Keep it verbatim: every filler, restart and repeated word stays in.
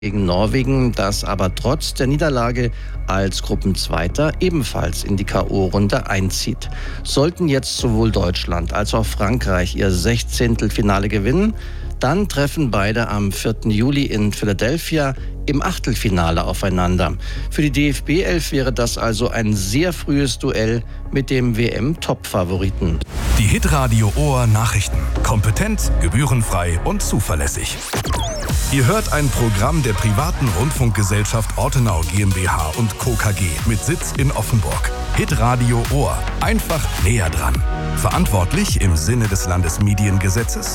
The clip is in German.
gegen Norwegen, das aber trotz der Niederlage als Gruppenzweiter ebenfalls in die K O-Runde einzieht. Sollten jetzt sowohl Deutschland als auch Frankreich ihr Sechzehntelfinale gewinnen, dann treffen beide am vierten Juli in Philadelphia im Achtelfinale aufeinander. Für die D F B elf wäre das also ein sehr frühes Duell mit dem W M-Top-Favoriten. Die Hitradio Ohr Nachrichten. Kompetent, gebührenfrei und zuverlässig. Ihr hört ein Programm der privaten Rundfunkgesellschaft Ortenau GmbH und Co. K G mit Sitz in Offenburg. Hitradio Ohr. Einfach näher dran. Verantwortlich im Sinne des Landesmediengesetzes